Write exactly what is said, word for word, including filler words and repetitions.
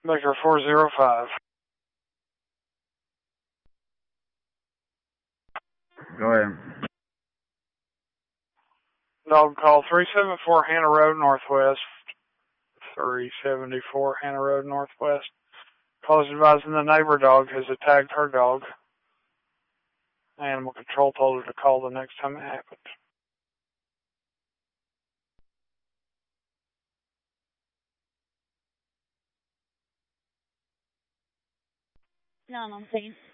Vector four zero five. Go ahead. Dog call three seven four Hannah Road Northwest. three seventy-four Hannah Road Northwest. Call is advising the neighbor dog has attacked her dog. Animal control told her to call the next time it happens. No, no, I'm saying.